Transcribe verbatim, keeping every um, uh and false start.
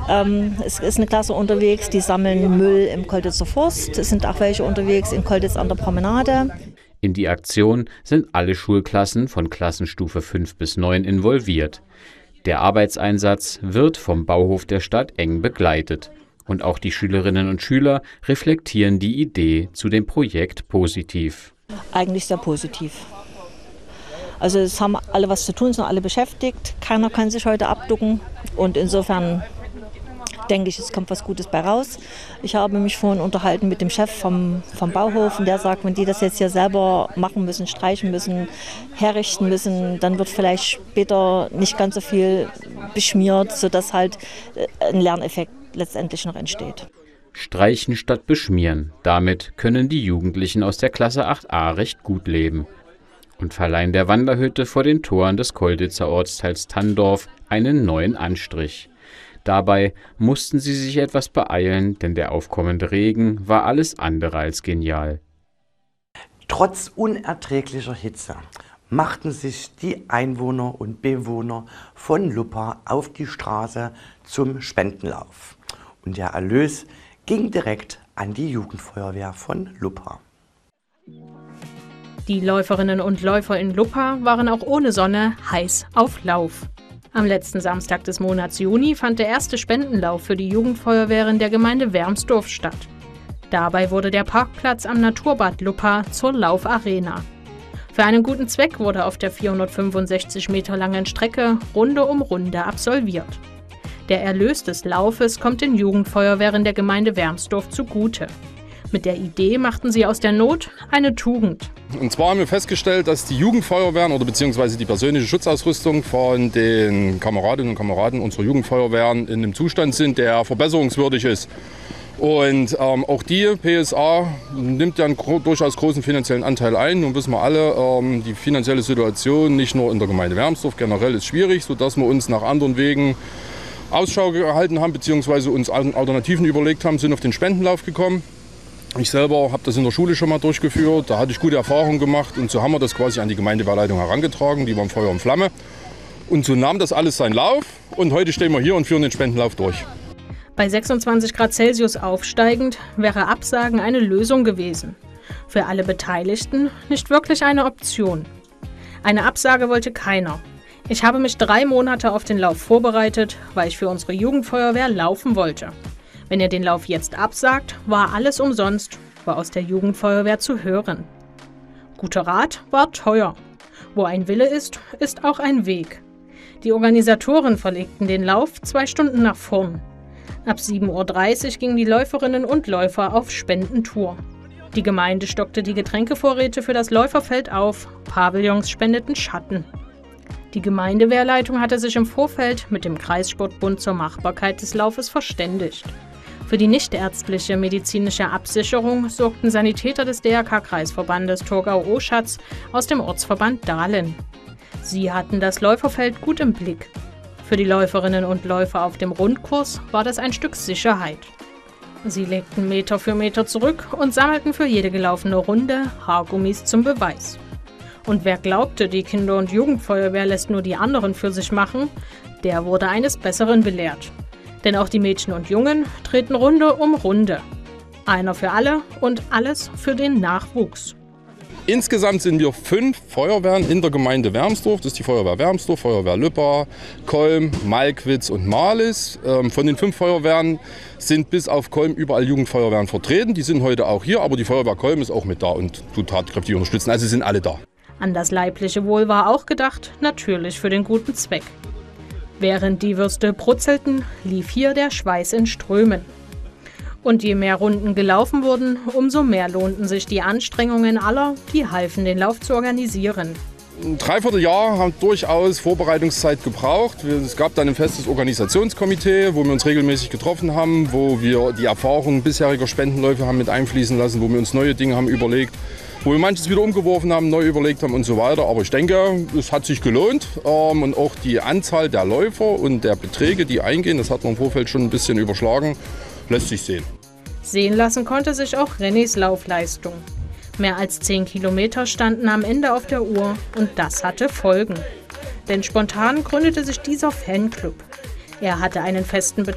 Ähm, es ist eine Klasse unterwegs, die sammeln Müll im Kolditzer Forst. Es sind auch welche unterwegs in Kolditz an der Promenade. In die Aktion sind alle Schulklassen von Klassenstufe fünf bis neun involviert. Der Arbeitseinsatz wird vom Bauhof der Stadt eng begleitet. Und auch die Schülerinnen und Schüler reflektieren die Idee zu dem Projekt positiv. Eigentlich sehr positiv. Also es haben alle was zu tun, sind alle beschäftigt. Keiner kann sich heute abducken. Und insofern denke ich, es kommt was Gutes bei raus. Ich habe mich vorhin unterhalten mit dem Chef vom, vom Bauhof und der sagt, wenn die das jetzt hier selber machen müssen, streichen müssen, herrichten müssen, dann wird vielleicht später nicht ganz so viel beschmiert, sodass halt ein Lerneffekt letztendlich noch entsteht. Streichen statt beschmieren. Damit können die Jugendlichen aus der Klasse acht a recht gut leben. Und verleihen der Wanderhütte vor den Toren des Kolditzer Ortsteils Tanndorf einen neuen Anstrich. Dabei mussten sie sich etwas beeilen, denn der aufkommende Regen war alles andere als genial. Trotz unerträglicher Hitze machten sich die Einwohner und Bewohner von Luppa auf die Straße zum Spendenlauf. Und der Erlös ging direkt an die Jugendfeuerwehr von Luppa. Die Läuferinnen und Läufer in Luppa waren auch ohne Sonne heiß auf Lauf. Am letzten Samstag des Monats Juni fand der erste Spendenlauf für die Jugendfeuerwehren der Gemeinde Wermsdorf statt. Dabei wurde der Parkplatz am Naturbad Luppa zur Laufarena. Für einen guten Zweck wurde auf der vierhundertfünfundsechzig Meter langen Strecke Runde um Runde absolviert. Der Erlös des Laufes kommt den Jugendfeuerwehren der Gemeinde Wermsdorf zugute. Mit der Idee machten sie aus der Not eine Tugend. Und zwar haben wir festgestellt, dass die Jugendfeuerwehren oder beziehungsweise die persönliche Schutzausrüstung von den Kameradinnen und Kameraden unserer Jugendfeuerwehren in einem Zustand sind, der verbesserungswürdig ist. Und ähm, auch die P S A nimmt ja einen gro- durchaus großen finanziellen Anteil ein. Nun wissen wir alle, ähm, die finanzielle Situation nicht nur in der Gemeinde Wermsdorf generell ist schwierig, sodass wir uns nach anderen Wegen Ausschau gehalten haben, beziehungsweise uns Alternativen überlegt haben, sind auf den Spendenlauf gekommen. Ich selber habe das in der Schule schon mal durchgeführt, da hatte ich gute Erfahrungen gemacht und so haben wir das quasi an die Gemeindewehrleitung herangetragen, die waren Feuer und Flamme. Und so nahm das alles seinen Lauf und heute stehen wir hier und führen den Spendenlauf durch. Bei sechsundzwanzig Grad Celsius aufsteigend wäre Absagen eine Lösung gewesen. Für alle Beteiligten nicht wirklich eine Option. Eine Absage wollte keiner. Ich habe mich drei Monate auf den Lauf vorbereitet, weil ich für unsere Jugendfeuerwehr laufen wollte. Wenn ihr den Lauf jetzt absagt, war alles umsonst, war aus der Jugendfeuerwehr zu hören. Guter Rat war teuer. Wo ein Wille ist, ist auch ein Weg. Die Organisatoren verlegten den Lauf zwei Stunden nach vorn. Ab sieben Uhr dreißig gingen die Läuferinnen und Läufer auf Spendentour. Die Gemeinde stockte die Getränkevorräte für das Läuferfeld auf, Pavillons spendeten Schatten. Die Gemeindewehrleitung hatte sich im Vorfeld mit dem Kreissportbund zur Machbarkeit des Laufes verständigt. Für die nichtärztliche medizinische Absicherung sorgten Sanitäter des D R K-Kreisverbandes Thurgau-Oschatz aus dem Ortsverband Dahlen. Sie hatten das Läuferfeld gut im Blick. Für die Läuferinnen und Läufer auf dem Rundkurs war das ein Stück Sicherheit. Sie legten Meter für Meter zurück und sammelten für jede gelaufene Runde Haargummis zum Beweis. Und wer glaubte, die Kinder- und Jugendfeuerwehr lässt nur die anderen für sich machen, der wurde eines Besseren belehrt. Denn auch die Mädchen und Jungen treten Runde um Runde. Einer für alle und alles für den Nachwuchs. Insgesamt sind wir fünf Feuerwehren in der Gemeinde Wermsdorf. Das ist die Feuerwehr Wermsdorf, Feuerwehr Luppa, Kolm, Malkwitz und Marlis. Ähm, von den fünf Feuerwehren sind bis auf Kolm überall Jugendfeuerwehren vertreten. Die sind heute auch hier, aber die Feuerwehr Kolm ist auch mit da und tut tatkräftig unterstützen. Also sind alle da. An das leibliche Wohl war auch gedacht, natürlich für den guten Zweck. Während die Würste brutzelten, lief hier der Schweiß in Strömen. Und je mehr Runden gelaufen wurden, umso mehr lohnten sich die Anstrengungen aller, die halfen, den Lauf zu organisieren. Ein Dreivierteljahr haben durchaus Vorbereitungszeit gebraucht. Es gab dann ein festes Organisationskomitee, wo wir uns regelmäßig getroffen haben, wo wir die Erfahrungen bisheriger Spendenläufe haben mit einfließen lassen, wo wir uns neue Dinge haben überlegt, wo wir manches wieder umgeworfen haben, neu überlegt haben und so weiter. Aber ich denke, es hat sich gelohnt. Und auch die Anzahl der Läufer und der Beträge, die eingehen, das hat man im Vorfeld schon ein bisschen überschlagen, lässt sich sehen. Sehen lassen konnte sich auch Rennys Laufleistung. Mehr als zehn Kilometer standen am Ende auf der Uhr und das hatte Folgen. Denn spontan gründete sich dieser Fanclub. Er hatte einen festen Betrag